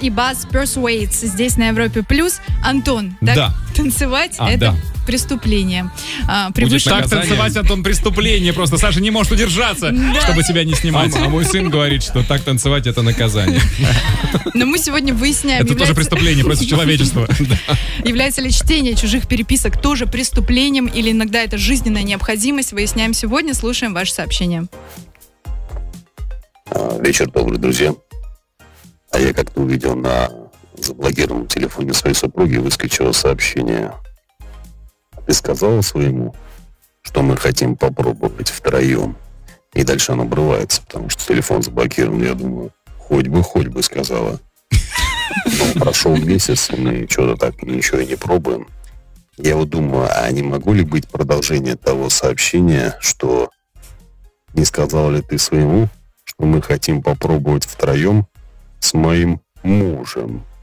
и Buzz Persuades здесь на Европе+. Антон, так? Да. Танцевать это преступление. Будешь так танцевать, Антон, преступление. Просто Саша не может удержаться, чтобы тебя не снимать. А мой сын говорит, что так танцевать это наказание. Но мы сегодня выясняем... Это тоже преступление против человечества. Является ли чтение чужих переписок тоже преступлением или иногда это жизненная необходимость? Выясняем сегодня, слушаем ваше сообщение. Вечер добрый, друзья. А я как-то увидел на заблокированном телефоне своей супруги, выскочило сообщение. Ты сказала своему, что мы хотим попробовать втроем. И дальше оно обрывается, потому что телефон заблокирован. Я думаю, хоть бы сказала. Но прошел месяц, и мы что-то так ничего и не пробуем. Я вот думаю, а не могу ли быть продолжение того сообщения, что не сказала ли ты своему, что мы хотим попробовать втроем с моим мужем?